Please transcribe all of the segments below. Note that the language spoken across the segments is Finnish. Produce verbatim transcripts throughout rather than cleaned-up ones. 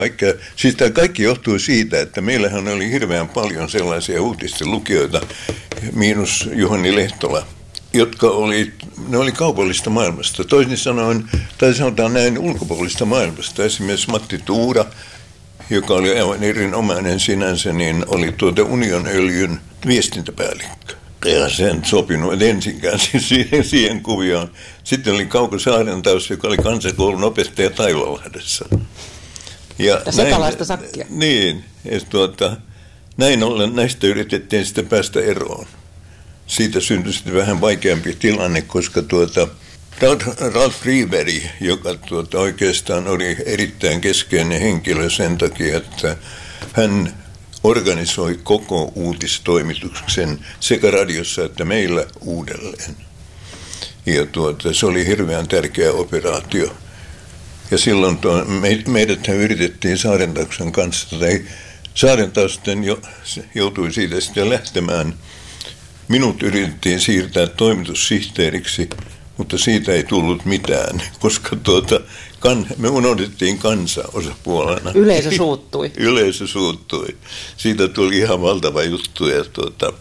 Vaikka, siis tämä kaikki johtuu siitä, että meillähän oli hirveän paljon sellaisia uutisten lukijoita, miinus Juhani Lehtola, jotka oli, ne oli kaupallista maailmasta. Toisin sanoen, tai sanotaan näin ulkopuolista maailmasta. Esimerkiksi Matti Tuura, joka oli aivan erinomainen sinänsä, niin oli tuota Union Öljyn viestintäpäällikkö. Ja sen sopinut ensinkään siihen, siihen kuvioon. Sitten oli Kauko Saarentaus, joka oli kansakoulun opettaja Taivalahdessa. Ja sekalaista sakkia. Niin, ja tuota, näin ollen näistä yritettiin sitten päästä eroon. Siitä syntyi sitten vähän vaikeampi tilanne, koska tuota, Ralph Reberg, joka tuota, oikeastaan oli erittäin keskeinen henkilö sen takia, että hän organisoi koko uutistoimituksen sekä radiossa että meillä uudelleen. Ja tuota, se oli hirveän tärkeä operaatio. Ja silloin tuo, me, meidät yritettiin Saarentauksen kanssa, tai Saarentaus sitten jo, joutui siitä sitten lähtemään. Minut yritettiin siirtää toimitussihteeriksi, mutta siitä ei tullut mitään, koska tuota, kan, me unohdettiin kansa osapuolena. Yleisö suuttui. Yleisö suuttui. Siitä tuli ihan valtava juttu. Ja tuota,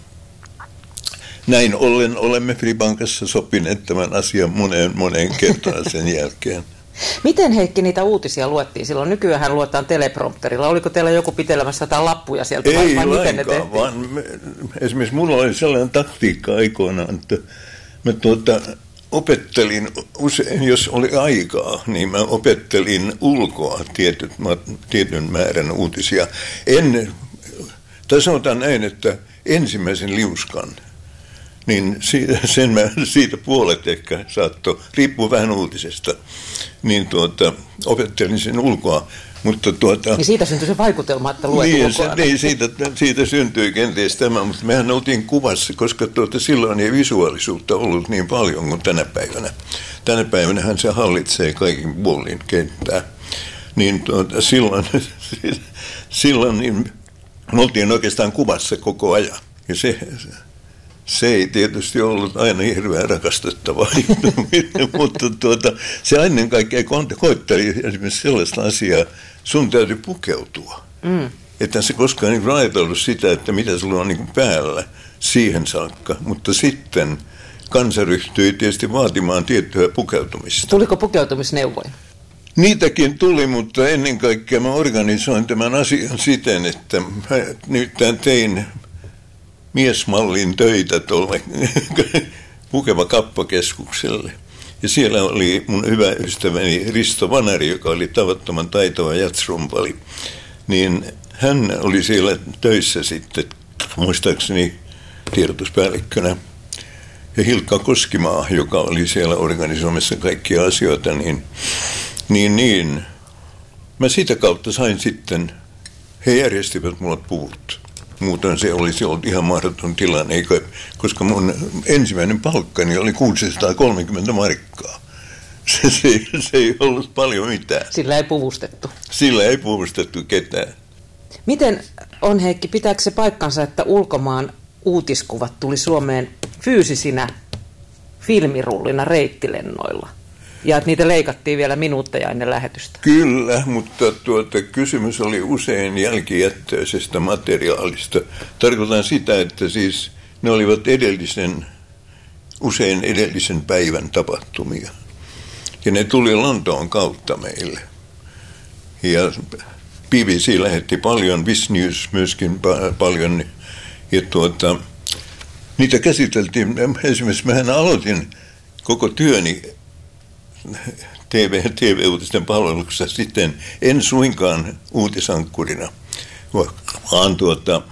näin ollen olemme Fribankassa sopineet tämän asian moneen, moneen kertaan sen jälkeen. Miten, Heikki, niitä uutisia luettiin silloin? Nykyään luetaan teleprompterilla. Oliko teillä joku pitelemässä jotain lappuja sieltä? Ei vai lainkaan, vaan me, esimerkiksi minulla oli sellainen taktiikka aikoinaan, että mä tuota, opettelin usein, jos oli aikaa, niin mä opettelin ulkoa tietyt, tietyn määrän uutisia. En, tai sanotaan näin, että ensimmäisen liuskan, niin sen mä, siitä puolet ehkä saattoi, riippuu vähän uutisesta, niin tuota, opettelin sen ulkoa. Mutta tuota, niin siitä syntyi se vaikutelma, että luet niin, ulkoa. Se, niin, siitä, siitä syntyi kenties tämä, mutta mehän oltiin kuvassa, koska tuota, silloin ei visuaalisuutta ollut niin paljon kuin tänä päivänä. Tänä päivänähän se hallitsee kaikin puolin kenttää. Niin tuota, silloin, silloin niin, me oltiin oikeastaan kuvassa koko ajan. Ja se... Se ei tietysti ollut aina hirveän rakastettavaa, mutta tuota, se ennen kaikkea koetteli esimerkiksi sellaista asiaa, sun täytyy pukeutua. Mm. Että se koskaan ei ajatellut sitä, että mitä sulla on niin kuin päällä siihen saakka, mutta sitten kansa ryhtyi tietysti vaatimaan tiettyä pukeutumista. Tuliko pukeutumisneuvoja? Niitäkin tuli, mutta ennen kaikkea mä organisoin tämän asian siten, että mä nyt tein miesmallin töitä tuolle Pukeva Kappakeskukselle. Ja siellä oli mun hyvä ystäväni Risto Vanari, joka oli tavattoman taitava jatsrumpali. Niin hän oli siellä töissä sitten, muistaakseni tiedotuspäällikkönä. Ja Hilkka Koskimaa, joka oli siellä organisoimassa kaikkia asioita, niin, niin, niin mä sitä kautta sain sitten, he järjestivät mulle puvut. Muuten se olisi ollut ihan mahdoton tilanne, eikö? Koska mun ensimmäinen palkkani oli kuusisataakolmekymmentä markkaa. Se, se, se ei ollut paljon mitään. Sillä ei puvustettu. Sillä ei puvustettu ketään. Miten on, Heikki, pitääkö se paikkansa, että ulkomaan uutiskuvat tuli Suomeen fyysisinä filmirullina reittilennoilla? Ja että niitä leikattiin vielä minuutteja ennen lähetystä. Kyllä, mutta tuota, kysymys oli usein jälkijättöisestä materiaalista. Tarkoitan sitä, että siis ne olivat edellisen, usein edellisen päivän tapahtumia. Ja ne tuli Lontoon kautta meille. Ja B B C lähetti paljon, Viz News myöskin pa- paljon. Ja tuota, niitä käsiteltiin, esimerkiksi mähän aloitin koko työni T V, T V-uutisten palveluksessa sitten en suinkaan uutisankkurina, vaan, tuota,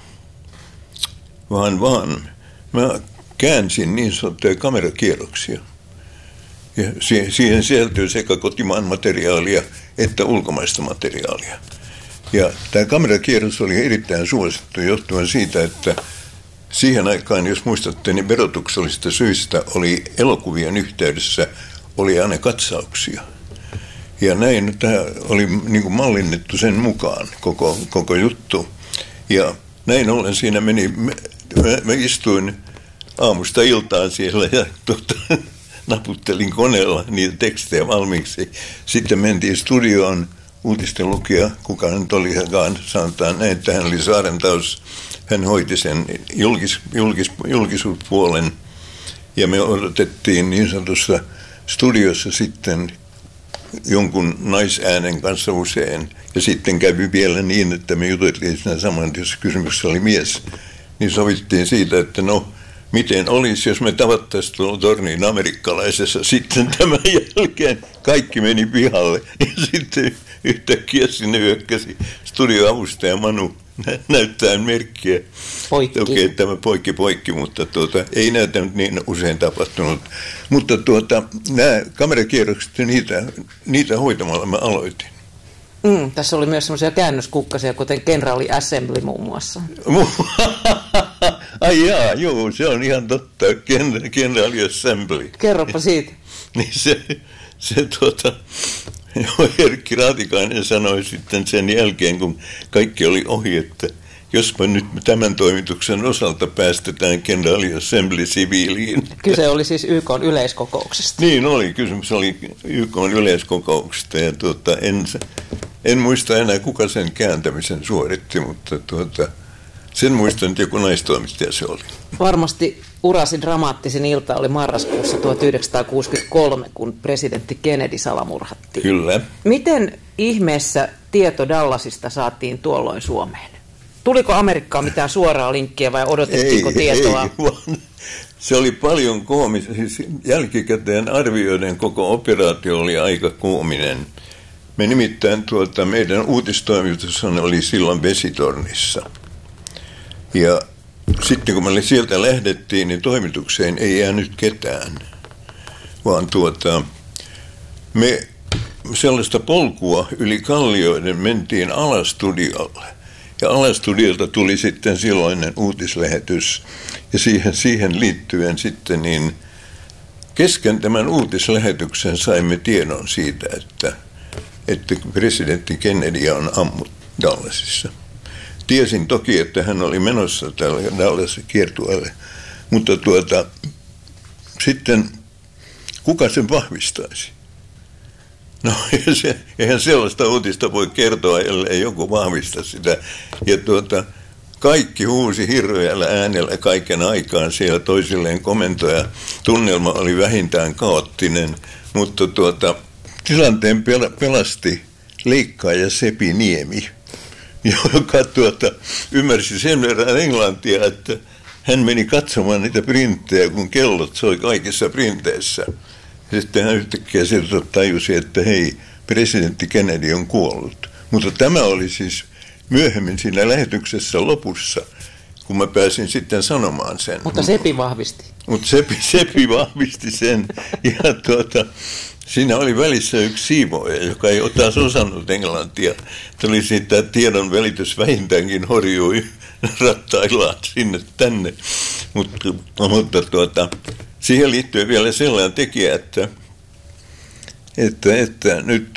vaan, vaan mä käänsin niin sanottuja kamerakierroksia. Ja siihen sisältyy sekä kotimaan materiaalia että ulkomaista materiaalia. Ja tämä kamerakierros oli erittäin suosittu johtuen siitä, että siihen aikaan, jos muistatte, niin verotuksellisista syistä oli elokuvien yhteydessä oli aina katsauksia. Ja näin tämä oli niin kuin mallinnettu sen mukaan koko, koko juttu. Ja näin ollen siinä meni, mä, mä istuin aamusta iltaan siellä ja tuota, naputtelin koneella niitä tekstejä valmiiksi. Sitten mentiin studioon uutisten lukija, kuka nyt olikaan, sanotaan näin, että hän oli Saarentaus, hän hoiti sen julkis, julkis, julkisuuspuolen, ja me odotettiin niin sanotussa studiossa sitten jonkun naisäänen kanssa usein, ja sitten kävi vielä niin, että me juteltiin siinä saman, jos kysymyksessä oli mies, niin sovittiin siitä, että no, miten olisi, jos me tavattaisiin tuolla torniin amerikkalaisessa. Sitten tämän jälkeen kaikki meni pihalle. Ja sitten yhtäkkiä sinne hyökkäsi studioavustaja Manu näyttää merkkiä. Poikki. Okei, okay, tämä poikki poikki, mutta tuota, ei näytä niin usein tapahtunut. Mutta tuota, nämä kamerakierrokset, niitä, niitä hoitamalla mä aloitin. Mm, tässä oli myös semmoisia käännöskukkasia, kuten Kenraali Assembly muun muassa. Ai jaa, joo, se on ihan totta, Kenraali Assembly. Kerropa siitä. Niin se, se tuota, joo, Erkki Raatikainen sanoi sitten sen jälkeen, kun kaikki oli ohi, että jospa nyt tämän toimituksen osalta päästetään Kenraali Assembly siviiliin. Kyse oli siis Y K:n yleiskokouksesta. Niin oli, kysymys oli Y K:n yleiskokouksesta ja tuota, en, en muista enää kuka sen kääntämisen suoritti, mutta tuota, sen muistan, että joku naistoimittaja se oli. Varmasti urasi dramaattisin ilta oli marraskuussa tuhatyhdeksänsataakuusikymmentäkolme, kun presidentti Kennedy salamurhattiin. Kyllä. Miten ihmeessä tieto Dallasista saatiin tuolloin Suomeen? Tuliko Amerikkaan mitään suoraa linkkiä vai odotettiinko ei, tietoa? Ei, vaan se oli paljon koomista. Siis jälkikäteen arvioiden koko operaatio oli aika koominen. Me nimittäin tuota, meidän uutistoimitus oli silloin Vesitornissa. Ja sitten kun me sieltä lähdettiin, niin toimitukseen ei jäänyt ketään. Vaan tuota, me sellaista polkua yli kallioiden mentiin alastudiolle. Ja alastudiolta tuli sitten silloinen uutislähetys. Ja siihen, siihen liittyen sitten niin kesken tämän uutislähetyksen saimme tiedon siitä, että, että presidentti Kennedy on ammuttu Dallasissa. Tiesin toki, että hän oli menossa tällä Dallasin kiertueelle, mutta tuota, sitten kuka sen vahvistaisi? No, se, eihän sellaista uutista voi kertoa, ellei joku vahvista sitä. Ja tuota, kaikki huusi hirveällä äänellä kaiken aikaan siellä toisilleen komentoja. Tunnelma oli vähintään kaoottinen, mutta tuota, tilanteen pelasti leikkaaja Sepi Niemi, joka tuota, ymmärsi sen verran englantia, että hän meni katsomaan niitä printtejä, kun kellot soi kaikissa printeissä. Sitten hän yhtäkkiä sieltä tajusi, että hei, presidentti Kennedy on kuollut. Mutta tämä oli siis myöhemmin siinä lähetyksessä lopussa, kun mä pääsin sitten sanomaan sen. Mutta Sepi vahvisti. Mutta Sepi, Sepi vahvisti sen. Ja tuota, siinä oli välissä yksi siivooja, joka ei taas osannut englantia. Tuli siitä tiedon välitys vähintäänkin horjui rattaillaan sinne tänne. Mutta, mutta tuota, siihen liittyy vielä sellainen tekijä, että, että, että nyt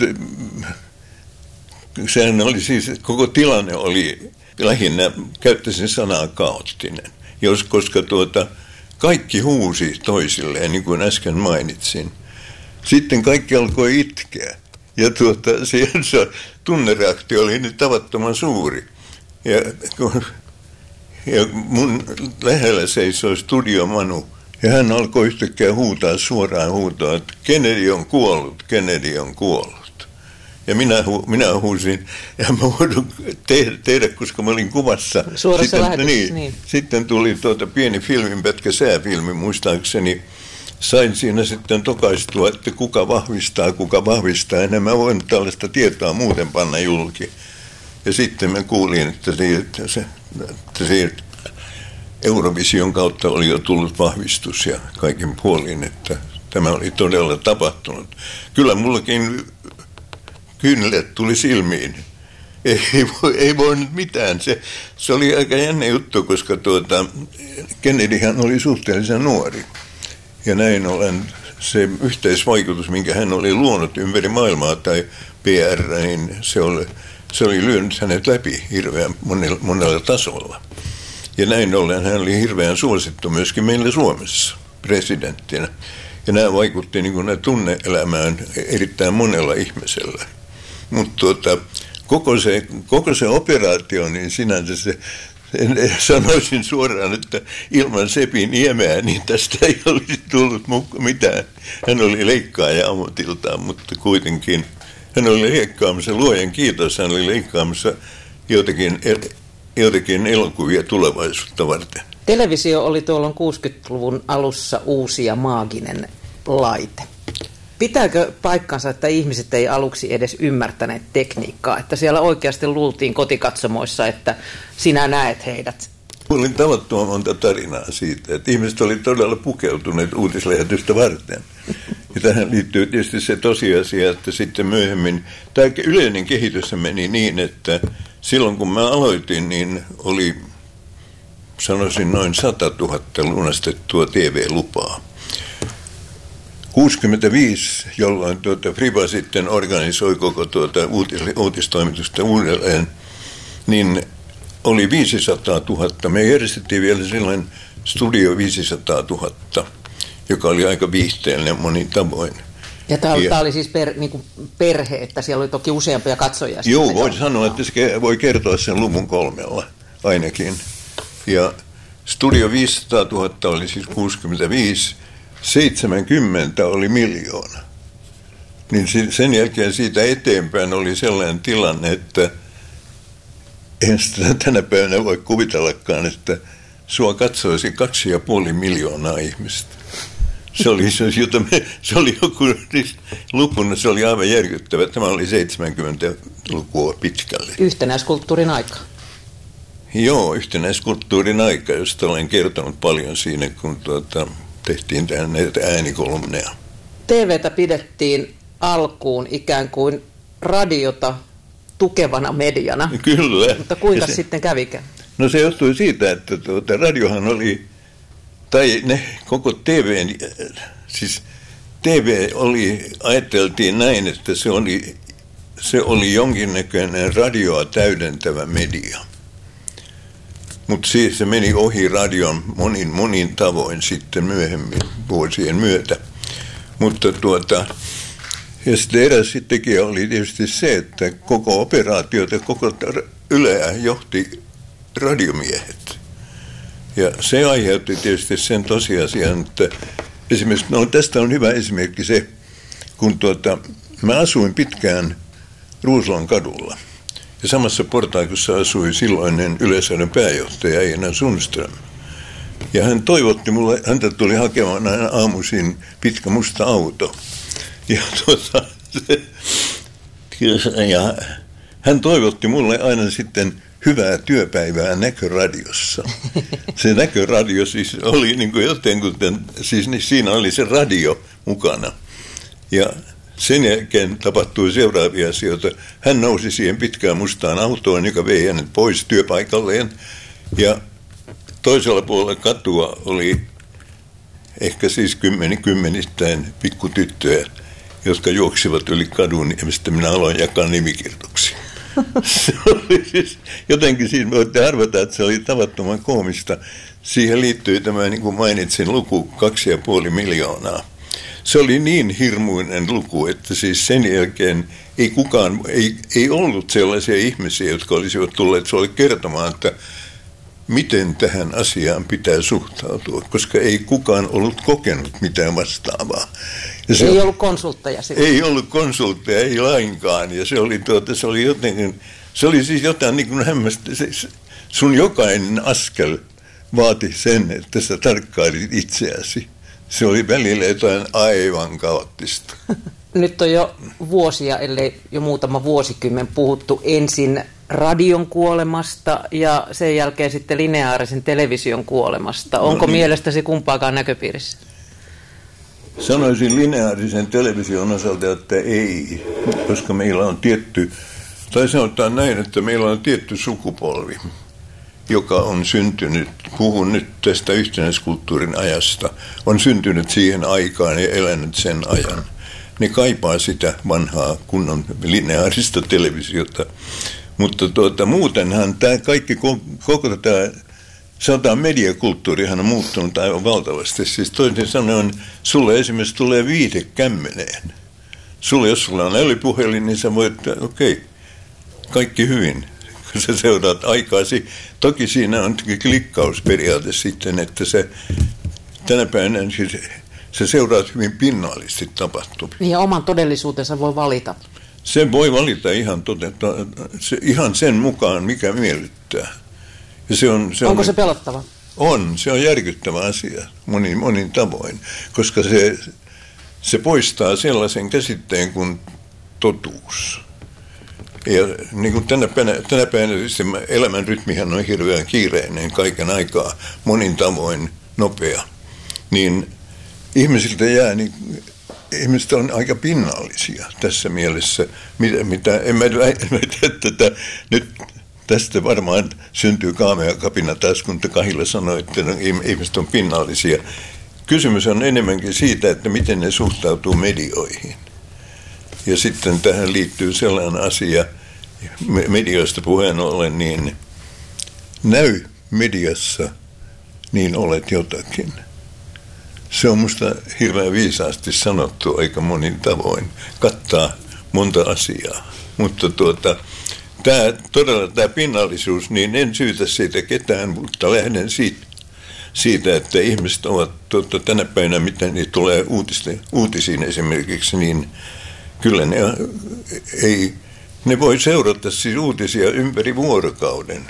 sehän oli siis, koko tilanne oli lähinnä, käyttäisin sanaa kaoottinen, jos, koska tuota, kaikki huusi toisilleen, niin kuin äsken mainitsin. Sitten kaikki alkoi itkeä ja tuota, se, se tunnereaktio oli nyt tavattoman suuri. Ja, ja mun lähellä seisoi Studio Manu. Ja hän alkoi yhtäkkiä huutaa suoraan huutoa, että Kennedy on kuollut, Kennedy on kuollut. Ja minä, hu, minä huusin, ja mä voin tehdä, tehdä, koska mä olin kuvassa. Suorassa sitten, lähetyksessä, niin, niin. Sitten tuli tuota pieni filminpätkä, sääfilmi muistaakseni. Sain siinä sitten tokaistua, että kuka vahvistaa, kuka vahvistaa. En mä voinut tällaista tietoa muuten panna julki. Ja sitten mä kuulin, että se... Että se, että se Eurovision kautta oli jo tullut vahvistus ja kaikin puolin, että tämä oli todella tapahtunut. Kyllä mullakin kynnet tuli silmiin. Ei, ei, voi, ei voinut mitään. Se, se oli aika jännä juttu, koska tuota, Kennedyhän oli suhteellisen nuori. Ja näin ollen se yhteisvaikutus, minkä hän oli luonut ympäri maailmaa tai P R, niin se oli, se oli lyönyt hänet läpi hirveän monella, monella tasolla. Ja näin ollen hän oli hirveän suosittu myöskin meillä Suomessa presidenttinä. Ja nämä vaikutti niin kuin tunne-elämään erittäin monella ihmisellä. Mutta tuota, koko, se, koko se operaatio, niin sinänsä se, en, sanoisin suoraan, että ilman Sepi Niemeä, niin tästä ei olisi tullut mitään. Hän oli leikkaaja ammatiltaan, mutta kuitenkin hän oli leikkaamassa, luojan kiitos, hän oli leikkaamassa joitakin, joitakin elokuvia tulevaisuutta varten. Televisio oli tuolloin kuusikymmentäluvun alussa uusi ja maaginen laite. Pitääkö paikkansa, että ihmiset ei aluksi edes ymmärtäneet tekniikkaa, että siellä oikeasti luultiin kotikatsomoissa, että sinä näet heidät? Olin tavattoman monta tarinaa siitä, että ihmiset oli todella pukeutuneet uutislähetystä varten. Ja tähän liittyy tietysti se tosiasia, että sitten myöhemmin, tämä yleinen kehitys meni niin, että silloin kun mä aloitin, niin oli, sanoisin, noin sata tuhatta lunastettua T V-lupaa. kuusikymmentäviisi, jolloin tuota Friba sitten organisoi koko tuota uutis, uutistoimitusta uudelleen, niin oli viisisataatuhatta. Me järjestettiin vielä silloin Studio viisisataatuhatta, joka oli aika viihteellinen monin tavoin. Ja tämä oli, oli siis per, niin kuin perhe, että siellä oli toki useampia katsojia. Joo, voi sanoa, että se voi kertoa sen luvun kolmella ainakin. Ja Studio viisisataatuhatta oli siis kuusikymmentäviisi, seitsemänkymmentä oli miljoona. Niin sen jälkeen siitä eteenpäin oli sellainen tilanne, että en sitä tänä päivänä voi kuvitellakaan, että sua katsoisi kaksi ja puoli miljoonaa ihmistä. Se oli, se, jota me, se oli joku lukuna, se oli aivan järkyttävä. Tämä oli seitsemänkymmentälukua pitkälle. Yhtenäiskulttuurin aika. Joo, yhtenäiskulttuurin aika, josta olen kertonut paljon siinä, kun tuota, tehtiin tähän näitä äänikolumneja. T V:tä pidettiin alkuun ikään kuin radiota tukevana mediana. Kyllä. Mutta kuinka se, sitten kävikään? No se johtui siitä, että tuota, radiohan oli, tai ne koko T V, siis T V oli, ajateltiin näin, että se oli, se oli jonkinnäköinen radioa täydentävä media. Mutta siis se meni ohi radion monin, monin tavoin sitten myöhemmin vuosien myötä. Mutta tuota, ja sitten eräs tekijä oli tietysti se, että koko operaatiota, koko Yleä johti radiomiehet. Ja se aiheutti tietysti sen tosiasian, että esimerkiksi, no tästä on hyvä esimerkki se, kun tuota, mä asuin pitkään Ruusulan kadulla. Ja samassa portaikossa asui silloinen Yleisradion pääjohtaja Eina Sundström. Ja hän toivotti mulle, häntä tuli hakemaan aina aamuisin pitkä musta auto. Ja, tuota, se, ja hän toivotti mulle aina sitten hyvää työpäivää Näköradiossa. Se Näköradio siis oli niin kuin jotenkin, siis siinä oli se radio mukana. Ja sen jälkeen tapahtui seuraavia asioita. Hän nousi siihen pitkään mustaan autoon, joka vei hänet pois työpaikalleen. Ja toisella puolella katua oli ehkä siis kymmeni, kymmenittäin pikkutyttöjä, jotka juoksivat yli kadun, ja mistä minä aloin jakaa nimikirjoituksia. Se oli siis, jotenkin siinä voitte arvata, että se oli tavattoman koomista. Siihen liittyi tämä, niin kuin mainitsin, luku kaksi ja puoli miljoonaa. Se oli niin hirmuinen luku, että siis sen jälkeen ei kukaan, ei, ei ollut sellaisia ihmisiä, jotka olisivat tulleet sulle kertomaan, että miten tähän asiaan pitää suhtautua, koska ei kukaan ollut kokenut mitään vastaavaa. Ja se ei ollut konsultteja silloin. Ei ollut konsultteja, ei lainkaan. Ja se oli, tuota, se oli, jotenkin, se oli siis jotain niin kuin hämmästä. Se, sun jokainen askel vaati sen, että sä tarkkailit itseäsi. Se oli välillä jotain aivan kaoottista. Nyt on jo vuosia, ellei jo muutama vuosikymmen puhuttu ensin radion kuolemasta ja sen jälkeen sitten lineaarisen television kuolemasta. Onko no niin. mielestäsi kumpaakaan näköpiirissä? Sanoisin lineaarisen television osalta, että ei, koska meillä on tietty, tai sanotaan näin, että meillä on tietty sukupolvi, joka on syntynyt, puhun nyt tästä yhtenäiskulttuurin ajasta, on syntynyt siihen aikaan ja elänyt sen ajan. Ne kaipaa sitä vanhaa kunnon lineaarista televisiota. Mutta tuota, muutenhan tämä kaikki, koko tämä, sanotaan mediakulttuurihan on muuttunut aivan valtavasti. Siis toisin sanoen, sulle esimerkiksi tulee viite kämmeneen. Sulla, jos sulla on älypuhelin, niin sä voit, okei, okay, kaikki hyvin, kun sä seuraat aikaasi. Toki siinä on klikkausperiaate sitten, että se tänä päivänä siis, sä seuraat hyvin pinnallisesti tapahtumia. Niin ja oman todellisuutensa voi valita. Se voi valita ihan, totetta, se, ihan sen mukaan, mikä miellyttää. Ja se on, se Onko on, se pelottava? On, se on järkyttävä asia monin, monin tavoin, koska se, se poistaa sellaisen käsitteen kuin totuus. Ja niin kuin tänä päivänä, tänä päivänä elämän rytmihän on hirveän kiireinen kaiken aikaa, monin tavoin nopea, niin ihmisiltä jää, niin ihmiset on aika pinnallisia tässä mielessä, mitä, mitä en mä tiedä, että nyt tästä varmaan syntyy kaamea kapina taas, kun Kahila sanoi, että ihmiset on pinnallisia. Kysymys on enemmänkin siitä, että miten ne suhtautuu medioihin. Ja sitten tähän liittyy sellainen asia, medioista puheen ollen, niin näy mediassa, niin olet jotakin. Se on musta hirveän viisaasti sanottu aika monin tavoin. Kattaa monta asiaa. Mutta tuota, tämä, todella tämä pinnallisuus, niin en syytä siitä ketään, mutta lähden siitä, siitä että ihmiset ovat tuota, tänä päivänä, mitä niitä tulee uutisten, uutisiin esimerkiksi, niin kyllä ne, ei, ne voi seurata siis uutisia ympäri vuorokauden.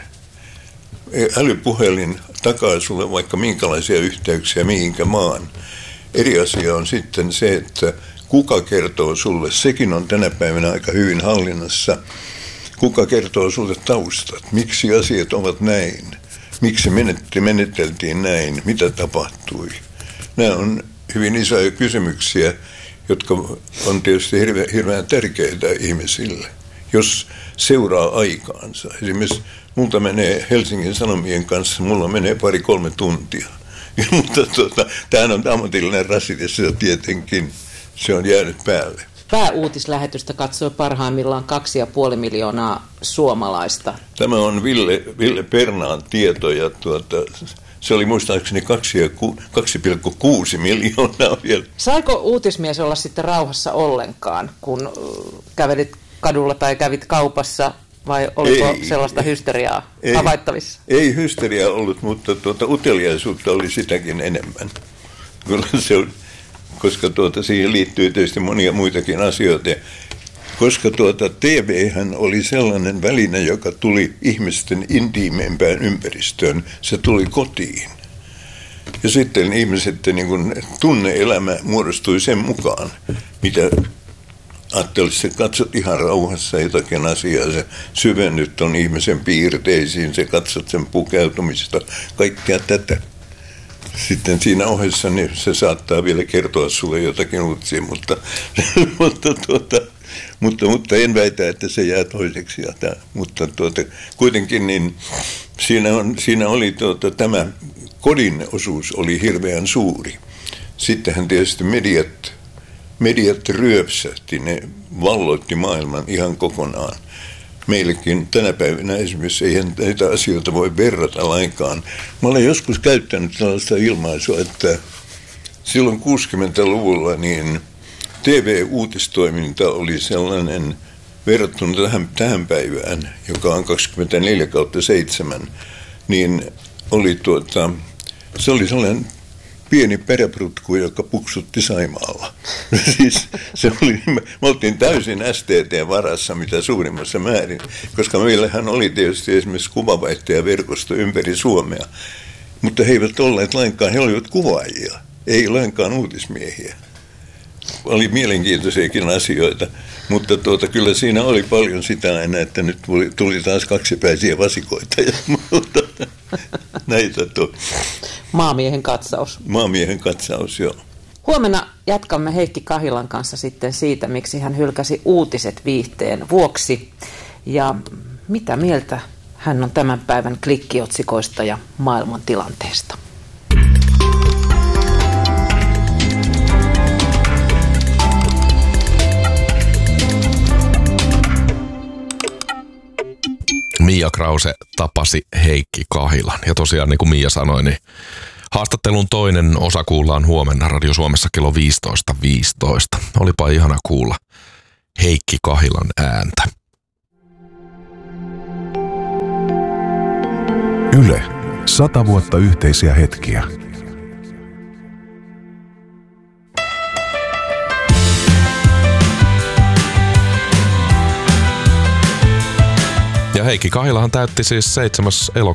Älypuhelin takaa sulle vaikka minkälaisia yhteyksiä mihinkä maan. Eri asia on sitten se, että kuka kertoo sulle, sekin on tänä päivänä aika hyvin hallinnassa, kuka kertoo sulle taustat, miksi asiat ovat näin, miksi meneteltiin näin, mitä tapahtui. Nämä on hyvin isoja kysymyksiä, jotka on tietysti hirveän, hirveän tärkeitä ihmisille, jos seuraa aikaansa. Esimerkiksi multa menee Helsingin Sanomien kanssa, mulla menee pari-kolme tuntia. Ja, mutta tuota, tämähän on ammatillinen rasite, se tietenkin se on jäänyt päälle. Pääuutislähetystä katsoi parhaimmillaan kaksi ja puoli miljoonaa suomalaista. Tämä on Ville, Ville Pernaan tieto ja tuota, se oli muistaakseni kaksi pilkku kuusi miljoonaa vielä. Saiko uutismies olla sitten rauhassa ollenkaan, kun kävelit kadulla tai kävit kaupassa? Vai oliko ei, sellaista hysteriaa ei, havaittavissa? Ei hysteriaa ollut, mutta tuota, uteliaisuutta oli sitäkin enemmän. Se on, koska tuota, siihen liittyy tietysti monia muitakin asioita. Koska tuota, T V:hän oli sellainen väline, joka tuli ihmisten intiimeimpään ympäristöön. Se tuli kotiin. Ja sitten ihmiset, niin kun tunne-elämä muodostui sen mukaan, mitä ajattelisi, että katsot ihan rauhassa jotakin asiaa, sä syvennyt ton ihmisen piirteisiin, sä katsot sen pukeutumista, kaikkea tätä. Sitten siinä ohessa niin se saattaa vielä kertoa sulle jotakin uutisia, mutta, mutta, tuota, mutta, mutta en väitä, että se jää toiseksi. Tämä, mutta tuota, kuitenkin niin siinä, on, siinä oli tuota, tämä kodin osuus oli hirveän suuri. Sittenhän tietysti mediat, mediat ryöpsähti, ne valloitti maailman ihan kokonaan. Meillekin tänä päivänä esimerkiksi ei näitä asioita voi verrata lainkaan. Mä olen joskus käyttänyt tällaista ilmaisua, että silloin kuusikymmentäluvulla niin T V-uutistoiminta oli sellainen verrattuna tähän, tähän päivään, joka on kaksikymmentäneljä kautta seitsemän, niin oli tuota, se oli sellainen pieni peräprutku, joka puksutti Saimaalla. Siis se oli, me oltiin täysin S T T-varassa mitä suurimmassa määrin, koska meillähän oli tietysti esimerkiksi kuvavaihtajaverkosto ympäri Suomea, mutta he eivät olleet lainkaan, he olivat kuvaajia, ei lainkaan uutismiehiä. Oli mielenkiintoisiakin asioita, mutta tuota, kyllä siinä oli paljon sitä aina, että nyt tuli taas kaksipäisiä vasikoita ja muuta. Näitä tuo. Maamiehen katsaus. Maamiehen katsaus, joo. Huomenna jatkamme Heikki Kahilan kanssa sitten siitä, miksi hän hylkäsi uutiset viihteen vuoksi. Ja mitä mieltä hän on tämän päivän klikkiotsikoista ja maailman tilanteesta. Mia Krause tapasi Heikki Kahilan. Ja tosiaan niin kuin Mia sanoi, niin Haastattelun toinen osa kuullaan huomenna Radio Suomessa kello viisitoista viisitoista. Olipa ihana kuulla Heikki Kahilan ääntä. Yle. Sata vuotta yhteisiä hetkiä. Ja Heikki Kahilahan täytti siis seitsemäs elokuuta